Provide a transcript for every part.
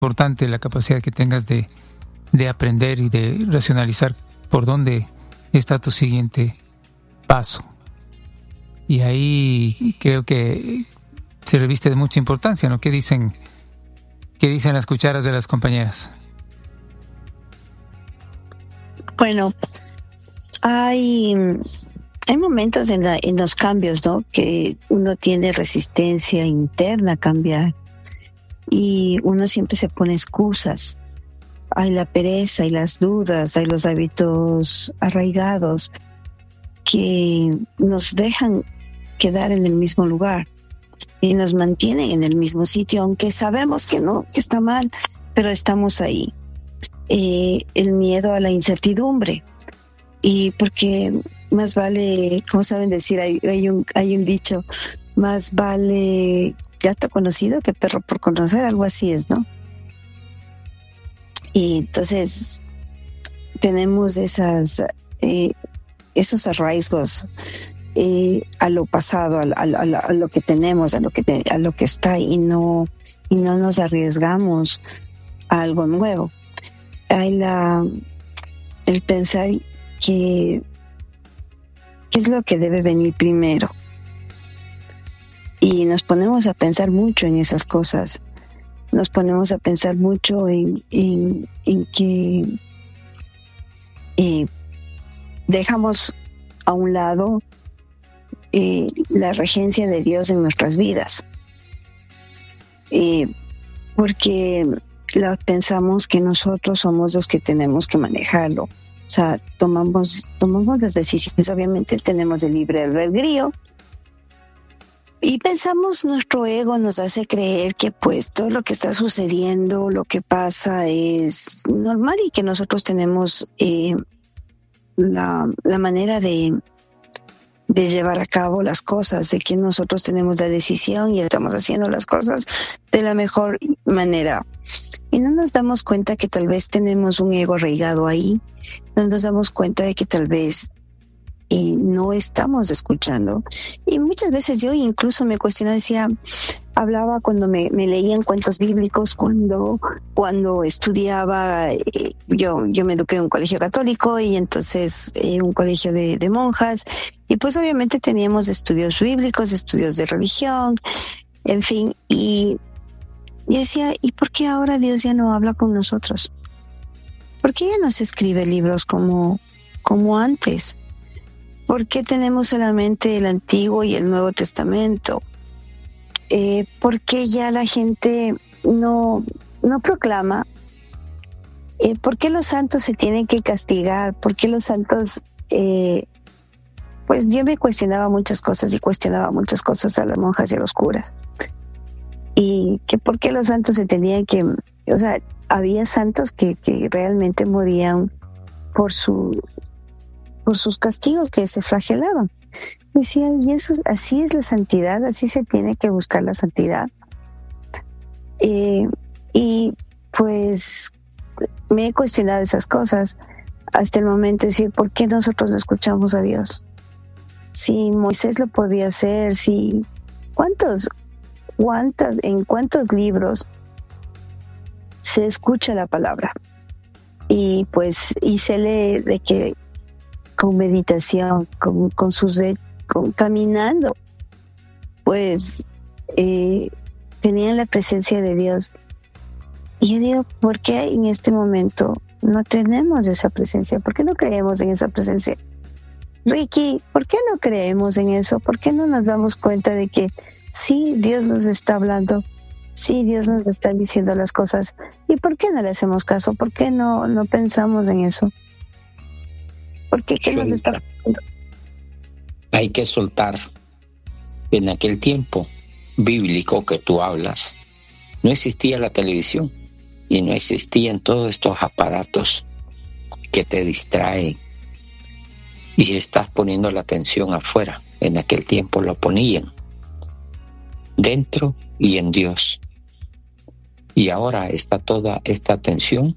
importante la capacidad que tengas de aprender y de racionalizar por dónde está tu siguiente paso. Y ahí creo que se reviste de mucha importancia, ¿no? ¿Qué dicen las cucharas de las compañeras? Bueno, hay momentos en los cambios, ¿no? Que uno tiene resistencia interna a cambiar y uno siempre se pone excusas. Hay la pereza, hay las dudas, hay los hábitos arraigados que nos dejan quedar en el mismo lugar y nos mantienen en el mismo sitio, aunque sabemos que no, que está mal, pero estamos ahí. El miedo a la incertidumbre, y porque más vale, como saben decir, hay un dicho, más vale gato conocido que perro por conocer, algo así es, ¿no? Y entonces tenemos esos arraigos a lo pasado, a lo que tenemos, a lo que está, y no nos arriesgamos a algo nuevo. Hay el pensar que qué es lo que debe venir primero, y nos ponemos a pensar mucho en esas cosas. Nos ponemos a pensar mucho en que dejamos a un lado la regencia de Dios en nuestras vidas, porque pensamos que nosotros somos los que tenemos que manejarlo. O sea, tomamos las decisiones, obviamente tenemos el libre albedrío, y pensamos, nuestro ego nos hace creer que pues todo lo que está sucediendo, lo que pasa es normal, y que nosotros tenemos la manera de llevar a cabo las cosas, de que nosotros tenemos la decisión y estamos haciendo las cosas de la mejor manera. Y no nos damos cuenta que tal vez tenemos un ego arraigado ahí, no nos damos cuenta de que tal vez no estamos escuchando. Y muchas veces yo incluso me cuestionaba, hablaba cuando me leían cuentos bíblicos, cuando estudiaba, yo me eduqué en un colegio católico, y entonces un colegio de monjas, y pues obviamente teníamos estudios bíblicos, estudios de religión, en fin, y decía, ¿y por qué ahora Dios ya no habla con nosotros? ¿Por qué ya no se escribe libros como antes? ¿Por qué tenemos solamente el Antiguo y el Nuevo Testamento? ¿Por qué ya la gente no proclama? ¿Por qué los santos se tienen que castigar? ¿Por qué los santos...? Pues yo me cuestionaba muchas cosas, y cuestionaba muchas cosas a las monjas y a los curas. Y que por qué los santos se tenían que... O sea, había santos que realmente morían por sus castigos, que se flagelaban. Decía, y eso, así es la santidad, así se tiene que buscar la santidad. Y pues me he cuestionado esas cosas hasta el momento de decir, ¿por qué nosotros no escuchamos a Dios? Si Moisés lo podía hacer, si en cuántos libros se escucha la palabra, y pues se lee de que con meditación, caminando, pues tenían la presencia de Dios. Y yo digo, ¿por qué en este momento no tenemos esa presencia? ¿Por qué no creemos en esa presencia? Ricky, ¿por qué no creemos en eso? ¿Por qué no nos damos cuenta de que sí, Dios nos está hablando, sí, Dios nos está diciendo las cosas? ¿Y por qué no le hacemos caso? ¿Por qué no pensamos en eso? ¿Por qué? ¿Qué nos está pasando? Hay que soltar. En aquel tiempo bíblico que tú hablas, no existía la televisión y no existían todos estos aparatos que te distraen y estás poniendo la atención afuera. En aquel tiempo lo ponían dentro y en Dios, y ahora está toda esta atención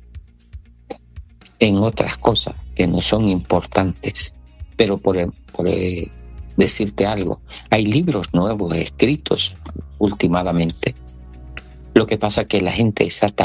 en otras cosas que no son importantes. Pero por decirte algo, hay libros nuevos escritos últimamente Lo que pasa es que la gente está tan